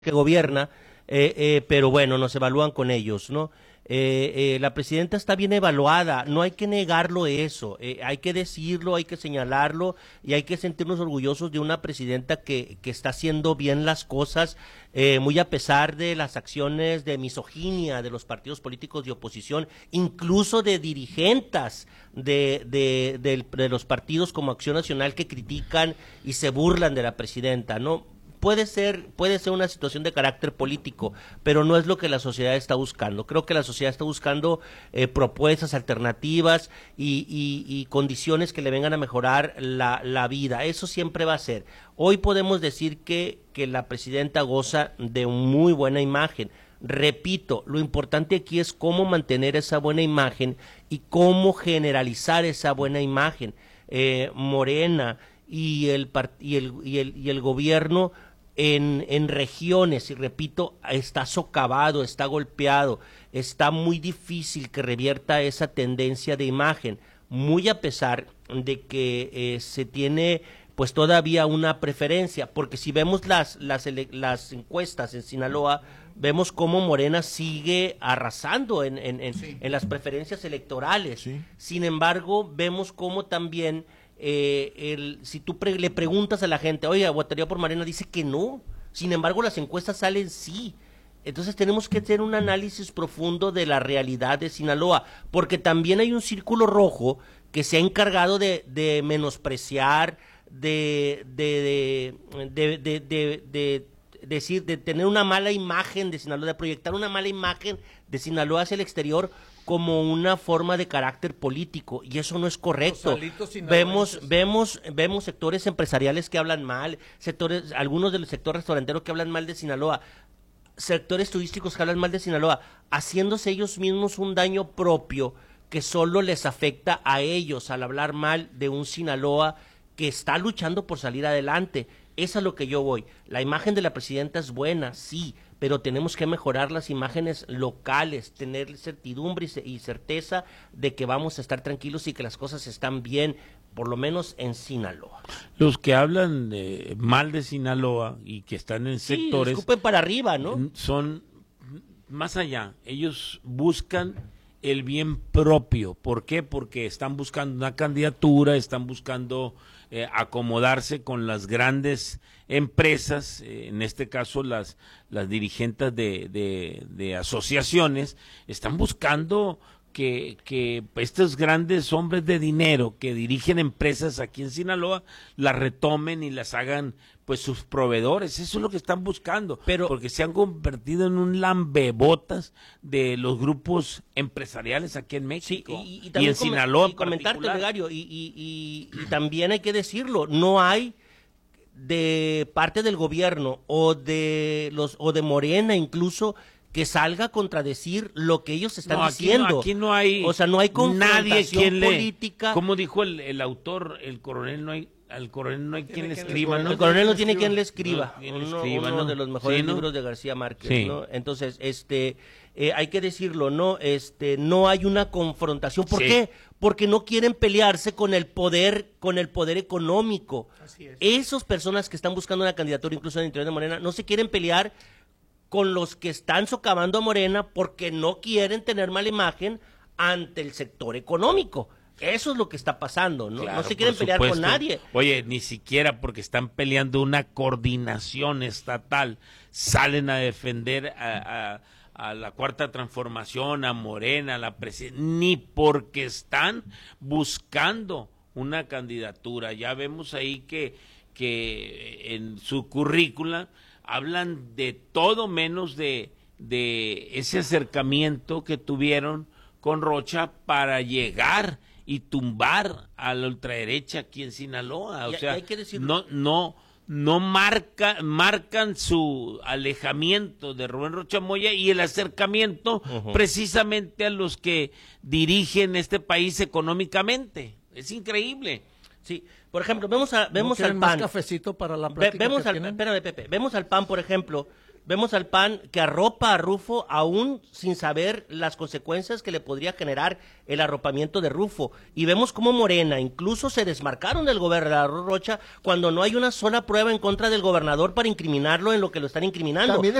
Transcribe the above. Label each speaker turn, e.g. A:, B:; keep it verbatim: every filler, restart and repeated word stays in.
A: que gobierna, eh, eh, pero bueno, nos evalúan con ellos, ¿no? Eh, eh, la presidenta está bien evaluada, no hay que negarlo eso, eh, hay que decirlo, hay que señalarlo y hay que sentirnos orgullosos de una presidenta que, que está haciendo bien las cosas, eh, muy a pesar de las acciones de misoginia de los partidos políticos de oposición, incluso de dirigentes de, de, de, de los partidos como Acción Nacional que critican y se burlan de la presidenta, ¿no? Puede ser, puede ser una situación de carácter político, pero no es lo que la sociedad está buscando. Creo que la sociedad está buscando eh, propuestas alternativas y, y, y condiciones que le vengan a mejorar la, la vida. Eso siempre va a ser. Hoy podemos decir que, que la presidenta goza de muy buena imagen. Repito, lo importante aquí es cómo mantener esa buena imagen y cómo generalizar esa buena imagen. Eh, Morena y el, y el, y el, y el gobierno En, en regiones, y repito, está socavado, está golpeado, está muy difícil que revierta esa tendencia de imagen, muy a pesar de que eh, se tiene pues todavía una preferencia, porque si vemos las, las, las encuestas en Sinaloa, vemos cómo Morena sigue arrasando en, en, en, sí. en las preferencias electorales, sí. Sin embargo, vemos cómo también Eh, el, si tú pre le preguntas a la gente, oye, ¿votaría por Morena? Dice que no, sin embargo las encuestas salen sí. Entonces tenemos que hacer un análisis profundo de la realidad de Sinaloa, porque también hay un círculo rojo que se ha encargado de, de menospreciar, de de de, de, de, de, de decir, de tener una mala imagen de Sinaloa, de proyectar una mala imagen de Sinaloa hacia el exterior como una forma de carácter político, y eso no es correcto. Vemos, vemos, vemos sectores empresariales que hablan mal, sectores, algunos del sector restaurantero que hablan mal de Sinaloa, sectores turísticos que hablan mal de Sinaloa, haciéndose ellos mismos un daño propio que solo les afecta a ellos al hablar mal de un Sinaloa que está luchando por salir adelante. Eso es a lo que yo voy. La imagen de la presidenta es buena, sí, pero tenemos que mejorar las imágenes locales, tener certidumbre y certeza de que vamos a estar tranquilos y que las cosas están bien, por lo menos en Sinaloa.
B: Los que hablan eh, mal de Sinaloa y que están en
A: sí,
B: sectores...
A: escupen para arriba, ¿no?
B: Son más allá, ellos buscan el bien propio. ¿Por qué? Porque están buscando una candidatura, están buscando eh, acomodarse con las grandes empresas, eh, en este caso las, las dirigentes de, de, de asociaciones, están buscando que, que estos grandes hombres de dinero que dirigen empresas aquí en Sinaloa las retomen y las hagan pues sus proveedores. Eso es lo que están buscando, pero porque se han convertido en un lambebotas de los grupos empresariales aquí en México, sí, y, y, y en Sinaloa
A: y comentarte, Legario, y, y, y, y también hay que decirlo, no hay de parte del gobierno o de los o de Morena incluso que salga a contradecir lo que ellos están
B: no, aquí
A: diciendo.
B: No, aquí no hay,
A: o sea, no hay confrontación
B: nadie quien
A: política.
B: Le, como dijo el, el autor, el coronel, no hay al coronel no hay quien le escriba, ¿no?
A: El coronel no tiene quien le escriba.
B: No, quien
A: uno,
B: escriba,
A: uno
B: ¿no?
A: de los mejores
B: sí, ¿no?
A: libros de García Márquez,
B: sí.
A: ¿no? Entonces, este, eh, hay que decirlo, ¿no? Este, no hay una confrontación. ¿Por sí. qué? Porque no quieren pelearse con el poder, con el poder económico.
C: Así es.
A: Esas personas que están buscando una candidatura, incluso en el interior de Morena, no se quieren pelear con los que están socavando a Morena porque no quieren tener mala imagen ante el sector económico. Eso es lo que está pasando, ¿no?
B: Claro,
A: no se quieren pelear con nadie.
B: Oye, ni siquiera porque están peleando una coordinación estatal, salen a defender a, a, a la Cuarta Transformación, a Morena, a la presidencia, ni porque están buscando una candidatura. Ya vemos ahí que, que en su currícula hablan de todo menos de, de ese acercamiento que tuvieron con Rocha para llegar y tumbar a la ultraderecha aquí en Sinaloa. O
A: y,
B: sea,
A: hay que
B: no, no, no marca, marcan su alejamiento de Rubén Rocha Moya y el acercamiento uh-huh. precisamente a los que dirigen este país económicamente. Es increíble.
A: Sí, por ejemplo, vemos a, vemos
C: ¿No
A: al P A N.
C: Más cafecito para la
A: Ve, vemos al, espérame, Pepe, vemos al P A N, por ejemplo, Vemos al P A N que arropa a Rufo aún sin saber las consecuencias que le podría generar el arropamiento de Rufo. Y vemos cómo Morena incluso se desmarcaron del gobernador Rocha cuando no hay una sola prueba en contra del gobernador para incriminarlo en lo que lo están incriminando.
C: También